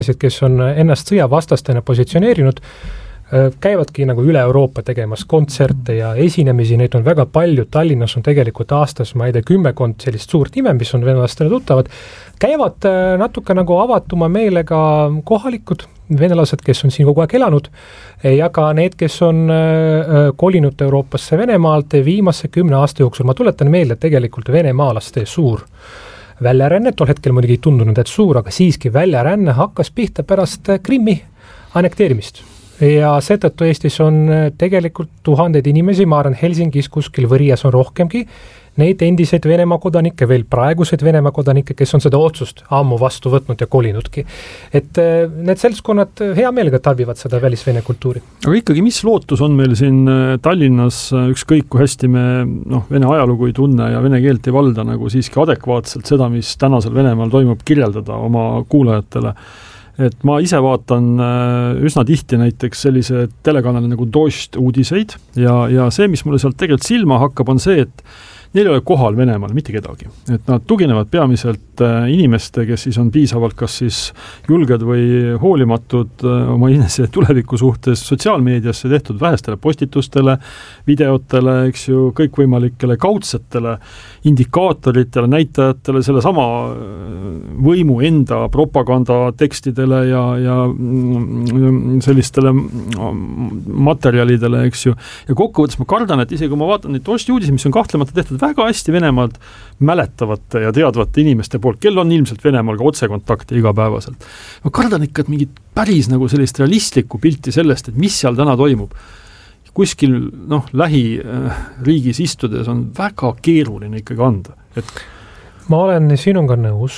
kes on ennast sõjavastastena positsioneerinud, käivadki nagu üle Euroopa tegemas kontserte ja esinemisi, neid on väga palju, Tallinnas on tegelikult aastas, ma ei tea, 10 sellist suurt nime, mis on venelastele tuttavad, käivad natuke nagu avatuma meelega kohalikud venelased, kes on siin kogu aeg elanud, ja ka need, kes on kolinud Euroopasse Venemaalt viimase 10 aasta jooksul. Ma tuletan meelde, et tegelikult venemaalaste suur väljaränne, tol hetkel muidugi ei tundunud, et suur, aga siiski väljaränne hakkas pihta pärast Krimmi annekteerimist. Ja seetõttu Eestis on tegelikult tuhandeid inimesi, ma arvan Helsingis kuskil Võrias on rohkemgi, neid endiseid Venemaa kodanikke, veel praegused Venemaa kodanikke, kes on seda otsust ammu vastu võtnud ja kolinudki. Et need seltskonnad hea meelega tarbivad seda välisvene kultuuri. Aga ikkagi, mis lootus on meil siin Tallinnas, ükskõik kui hästi me vene ajalugu ei tunne ja vene keelt ei valda nagu siiski adekvaatselt seda, mis tänasel Venemaal toimub, kirjeldada oma kuulajatele? Et ma ise vaatan üsna tihti näiteks sellise telekanali nagu Dost uudiseid ja see, mis mulle sealt tegelikult silma hakkab, on see, et neil ei ole kohal Venemaal mitte kedagi. Et nad tuginevad peamiselt inimeste, kes siis on piisavalt kas siis julged või hoolimatud oma inimese tuleviku suhtes sotsiaalmeediasse tehtud vähestele postitustele, videotele, eks ju, kõikvõimalikele kaudsetele indikaatoritele, näitajatele, selle sama võimu enda propagandatekstidele ja sellistele materjalidele, eks ju. Ja kokkuvõttes ma kardan, et isegi kui ma vaatan neid Dosti uudisi, mis on kahtlemata tehtud väga hästi Venemaalt mäletavate ja teadvate inimeste poolt, kel on ilmselt Venemaal ka otsekontakte igapäevaselt. Ma kardan ikka, et mingit päris nagu sellist realistlikku pilti sellest, et mis seal täna toimub. Kuskil lähiriigis istudes on väga keeruline ikkagi anda. Ma olen sinuga nõus.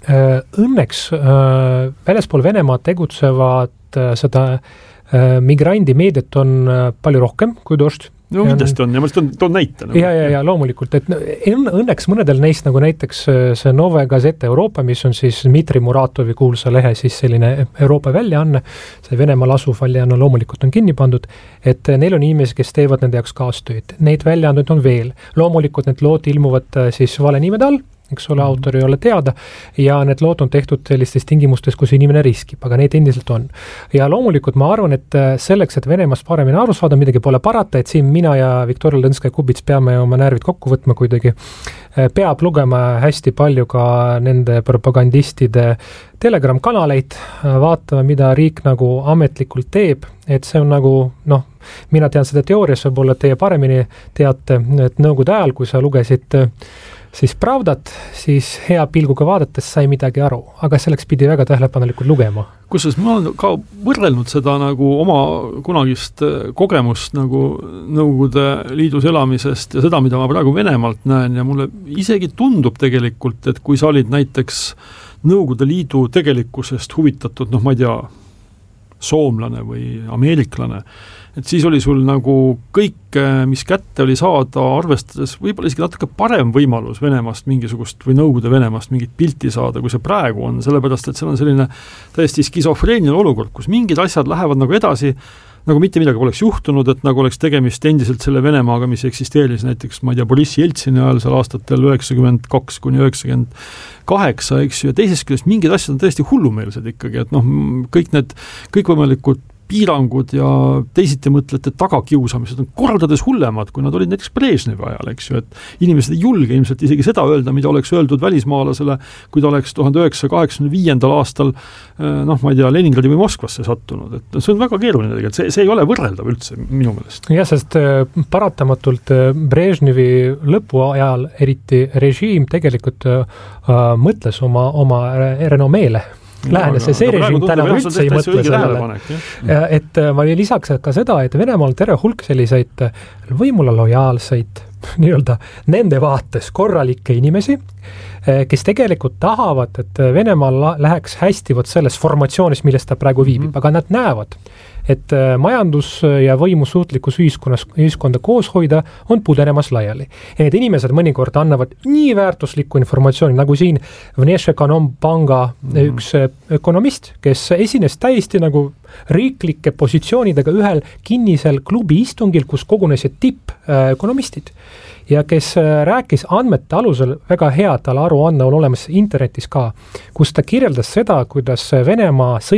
Õnneks väljaspool Venemaa tegutsevad seda migrandimeediat on palju rohkem kui Dost. No kindlasti on, ja ma toon näite. Ja loomulikult, et õnneks mõnedel neist, nagu näiteks see Nove Gazette Euroopa, mis on siis Dmitri Muratovi kuulsa lehe, siis selline Euroopa väljaanne, see Venemaal asuv väljaanne loomulikult on kinni pandud, et neil on inimesi, kes teevad nende jaoks kaastööd. Neid väljaandeid on veel. Loomulikult need lood ilmuvad siis vale nimede all, eks ole, autor ei ole teada, ja need lood on tehtud sellistes tingimustes, kus inimene riskib, aga neid endiselt on. Ja loomulikult ma arvan, et selleks, et Venemaast paremini aru saada, midagi pole parata, et siin mina ja Viktoria Lõnska-Kubits peame oma närvid kokku võtma kuidagi, peab lugema hästi palju ka nende propagandistide Telegram-kanaleid, vaatama, mida riik nagu ametlikult teeb, et see on nagu, mina tean seda teoorias, võib-olla teie paremini teate, et nõukogude ajal, kui sa lugesid siis Pravdat, siis hea pilguga vaadates sai midagi aru, aga selleks pidi väga tähelepanelikult lugema. Kusjuures ma olen ka võrrelnud seda nagu oma kunagist kogemust nagu Nõukogude Liidus elamisest ja seda, mida ma praegu Venemaalt näen, ja mulle isegi tundub tegelikult, et kui sa olid näiteks Nõukogude Liidu tegelikkusest huvitatud, ma ei tea, soomlane või ameeriklane, et siis oli sul nagu kõik, mis kätte oli saada, arvestades võib-olla isegi natuke parem võimalus Venemaast mingisugust või Nõukogude Venemaast mingit pilti saada, kui see praegu on, sellepärast, et seal on selline täiesti skisofreeniline olukord, kus mingid asjad lähevad nagu edasi, nagu mitte midagi poleks juhtunud, et nagu oleks tegemist endiselt selle Venemaaga, mis eksisteeris näiteks, ma ei tea, Boris Jeltsini ajal seal aastatel 92 kuni 98, eks ju, ja teisest küljest mingid asjad on tõesti hullumeelsed ikkagi, et kõik võimalikud piirangud ja teisiti mõtlete tagakiusamised on kordades hullemad, kui nad olid näiteks Brežnevi ajal, eks ju, et inimesed ei julge ilmselt isegi seda öelda, mida oleks öeldud välismaalasele, kui ta oleks 1985. aastal ma ei tea, Leningradi või Moskvasse sattunud, et see on väga keeruline tegelikult, see ei ole võrreldav üldse minu meelest. Ja, sest paratamatult Brežnevi lõpu ajal eriti režiim tegelikult mõtles oma renomeele. Lähenes see režiim täna üldse ei mõtle sellele. Et ma lisaks ka seda, et Venemaal on terve hulk selliseid võimule lojaalseid, nende vaates korralikke inimesi, kes tegelikult tahavad, et Venemaal läheks hästi selles formatsioonis, milles ta praegu viibib, aga nad näevad, et majandus ja võimusuutlikkus ühiskonda koos hoida on pudenemas laiali. Ja need inimesed mõnikord annavad nii väärtuslikku informatsiooni, nagu siin Vnešekonompanga üks ökonomist, kes esines täiesti nagu riiklike positsioonidega ühel kinnisel klubi istungil, kus kogunesid tippökonomistid ja kes rääkis andmete alusel, väga hea, tal aruanne on olemas internetis ka, kus ta kirjeldas seda, kuidas Venemaa